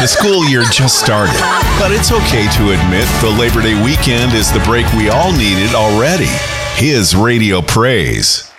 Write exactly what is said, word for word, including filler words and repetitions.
The school year just started, but it's okay to admit the Labor Day weekend is the break we all needed already. His Radio Praise.